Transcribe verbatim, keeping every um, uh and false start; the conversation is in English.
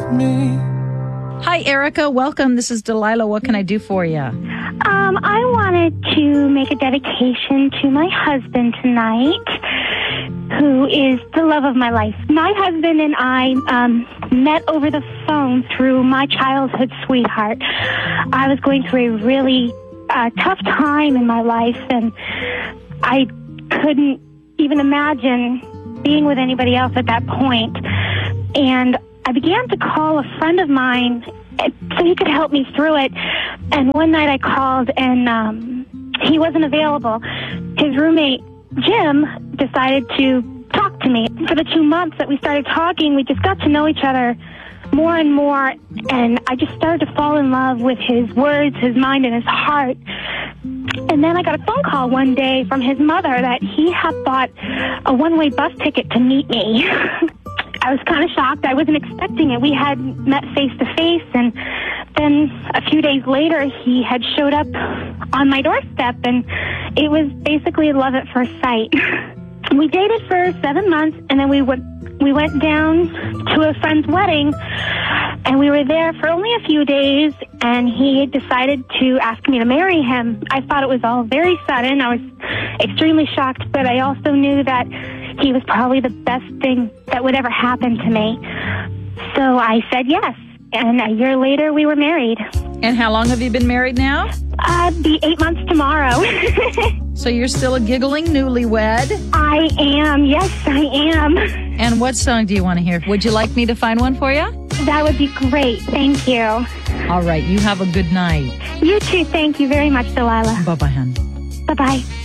me. Hi, Erica. Welcome. This is Delilah. What can I do for you? Um, I wanted to make a dedication to my husband tonight, who is the love of my life. My husband and I um, met over the phone through my childhood sweetheart. I was going through a really uh, tough time in my life, and I couldn't even imagine being with anybody else at that point. And I began to call a friend of mine so he could help me through it. And one night I called, and um, he wasn't available. His roommate, Jim, decided to talk to me. For the two months that we started talking, we just got to know each other more and more, and I just started to fall in love with his words, his mind, and his heart. And then I got a phone call one day from his mother that he had bought a one-way bus ticket to meet me. I was kind of shocked. I wasn't expecting it. We had met face-to-face, and then a few days later, he had showed up on my doorstep, and it was basically love at first sight. We dated for seven months, and then we went, we went down to a friend's wedding, and we were there for only a few days, and he decided to ask me to marry him. I thought it was all very sudden. I was extremely shocked, but I also knew that he was probably the best thing that would ever happen to me. So I said yes, and a year later, we were married. And how long have you been married now? Uh, be eight months tomorrow. So you're still a giggling newlywed? I am. Yes, I am. And what song do you want to hear? Would you like me to find one for you? That would be great. Thank you. All right. You have a good night. You too. Thank you very much, Delilah. Bye-bye, hon. Bye-bye.